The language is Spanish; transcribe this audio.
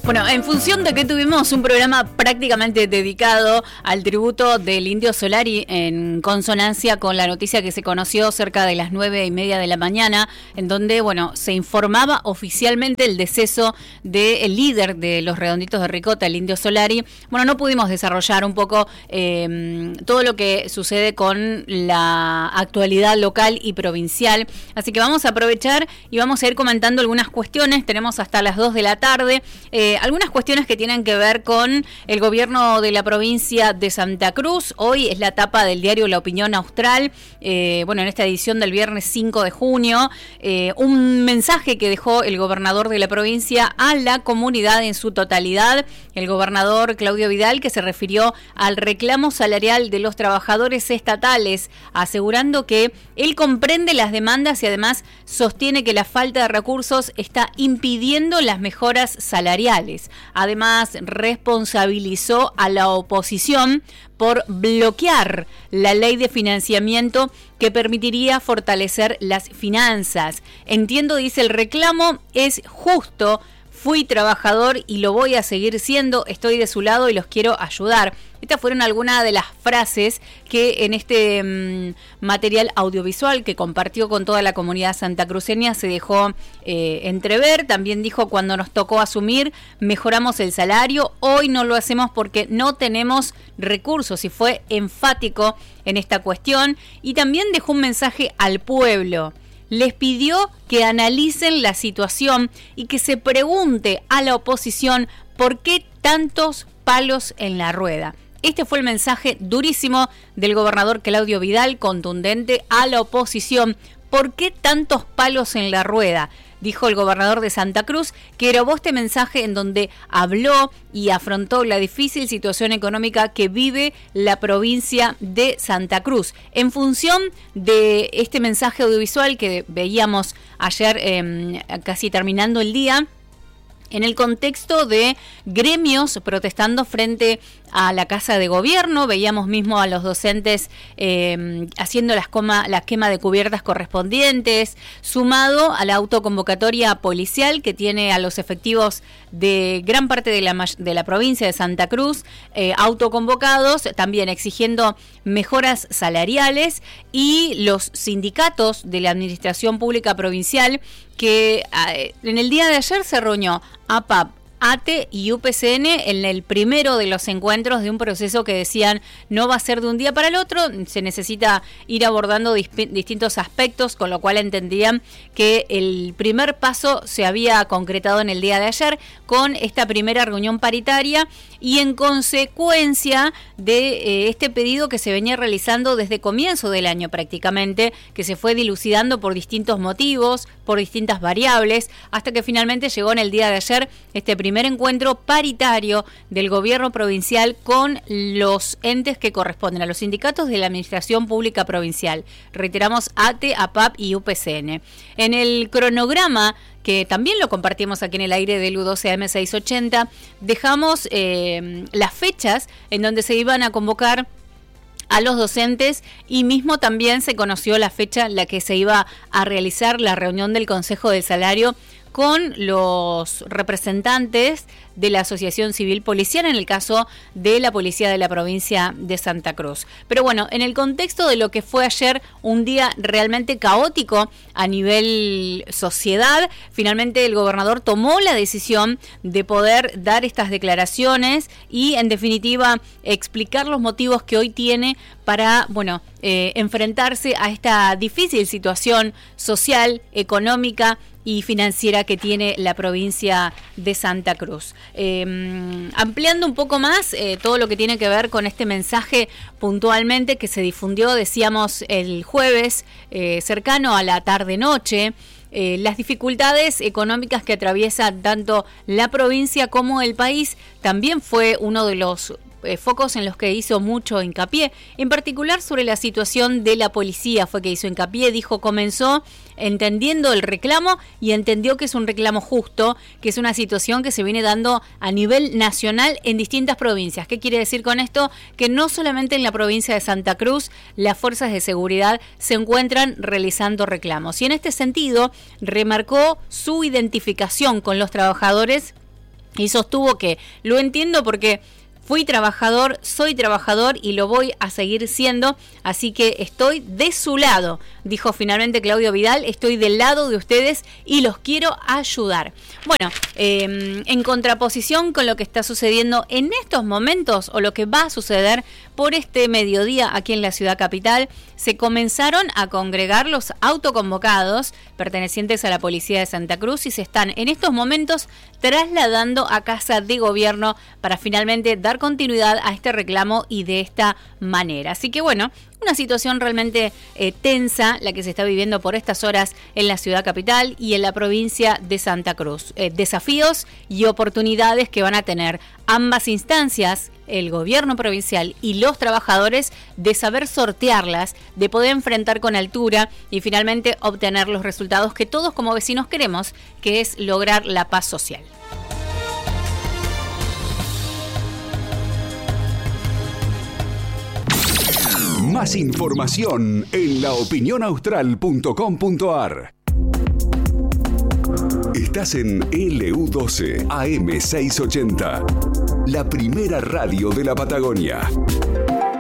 Bueno, en función de que tuvimos un programa prácticamente dedicado al tributo del Indio Solari en consonancia con la noticia que se conoció cerca de las 9:30 de la mañana, en donde, bueno, se informaba oficialmente el deceso del líder de los Redonditos de Ricota, el Indio Solari. Bueno, no pudimos desarrollar un poco todo lo que sucede con la actualidad local y provincial, así que vamos a aprovechar y vamos a ir comentando algunas cuestiones. Tenemos hasta las 2 de la tarde. Algunas cuestiones que tienen que ver con el gobierno de la provincia de Santa Cruz. Hoy es la tapa del diario La Opinión Austral, en esta edición del viernes 5 de junio, un mensaje que dejó el gobernador de la provincia a la comunidad en su totalidad, el gobernador Claudio Vidal, que se refirió al reclamo salarial de los trabajadores estatales, asegurando que él comprende las demandas y además sostiene que la falta de recursos está impidiendo las mejoras salariales. Además, responsabilizó a la oposición por bloquear la ley de financiamiento que permitiría fortalecer las finanzas. Entiendo, dice, el reclamo es justo. Fui trabajador y lo voy a seguir siendo, estoy de su lado y los quiero ayudar. Estas fueron algunas de las frases que en este material audiovisual que compartió con toda la comunidad santacruceña se dejó entrever. También dijo: cuando nos tocó asumir, mejoramos el salario, hoy no lo hacemos porque no tenemos recursos, y fue enfático en esta cuestión. Y también dejó un mensaje al pueblo. Les pidió que analicen la situación y que se pregunte a la oposición por qué tantos palos en la rueda. Este fue el mensaje durísimo del gobernador Claudio Vidal, contundente a la oposición. ¿Por qué tantos palos en la rueda?, dijo el gobernador de Santa Cruz, que grabó este mensaje en donde habló y afrontó la difícil situación económica que vive la provincia de Santa Cruz. En función de este mensaje audiovisual que veíamos ayer, casi terminando el día, en el contexto de gremios protestando frente a la Casa de Gobierno, veíamos mismo a los docentes haciendo la quema de cubiertas correspondientes, sumado a la autoconvocatoria policial que tiene a los efectivos de gran parte de la provincia de Santa Cruz autoconvocados, también exigiendo mejoras salariales, y los sindicatos de la Administración Pública Provincial que en el día de ayer se reunió APAP, ATE y UPCN en el primero de los encuentros de un proceso que decían no va a ser de un día para el otro, se necesita ir abordando distintos aspectos, con lo cual entendían que el primer paso se había concretado en el día de ayer con esta primera reunión paritaria, y en consecuencia de este pedido que se venía realizando desde comienzo del año prácticamente, que se fue dilucidando por distintos motivos, por distintas variables, hasta que finalmente llegó en el día de ayer este primer encuentro paritario del gobierno provincial con los entes que corresponden a los sindicatos de la Administración Pública Provincial. Reiteramos, ATE, APAP y UPCN. En el cronograma, que también lo compartimos aquí en el aire del U12 AM680, dejamos las fechas en donde se iban a convocar a los docentes, y mismo también se conoció la fecha en la que se iba a realizar la reunión del Consejo del Salario con los representantes de la Asociación Civil Policial en el caso de la Policía de la provincia de Santa Cruz. Pero bueno, en el contexto de lo que fue ayer un día realmente caótico a nivel sociedad, finalmente el gobernador tomó la decisión de poder dar estas declaraciones y, en definitiva, explicar los motivos que hoy tiene para, enfrentarse a esta difícil situación social, económica y financiera que tiene la provincia de Santa Cruz. Ampliando un poco más todo lo que tiene que ver con este mensaje puntualmente que se difundió, decíamos, el jueves, cercano a la tarde-noche, las dificultades económicas que atraviesa tanto la provincia como el país también fue uno de los focos en los que hizo mucho hincapié, en particular sobre la situación de la policía fue que hizo hincapié. Dijo, comenzó entendiendo el reclamo y entendió que es un reclamo justo, que es una situación que se viene dando a nivel nacional en distintas provincias. ¿Qué quiere decir con esto? Que no solamente en la provincia de Santa Cruz las fuerzas de seguridad se encuentran realizando reclamos, y en este sentido remarcó su identificación con los trabajadores Y sostuvo que lo entiendo porque fui trabajador, soy trabajador y lo voy a seguir siendo, así que estoy de su lado, dijo finalmente Claudio Vidal, estoy del lado de ustedes y los quiero ayudar. Bueno, en contraposición con lo que está sucediendo en estos momentos o lo que va a suceder por este mediodía aquí en la ciudad capital, se comenzaron a congregar los autoconvocados pertenecientes a la Policía de Santa Cruz y se están en estos momentos trasladando a Casa de Gobierno para finalmente dar continuidad a este reclamo y de esta manera. Así que bueno, una situación realmente tensa la que se está viviendo por estas horas en la ciudad capital y en la provincia de Santa Cruz. Desafíos y oportunidades que van a tener ambas instancias, el gobierno provincial y los trabajadores, de saber sortearlas, de poder enfrentar con altura y finalmente obtener los resultados que todos como vecinos queremos, que es lograr la paz social. Más información en laopinionaustral.com.ar. Estás en LU12 AM680, la primera radio de la Patagonia.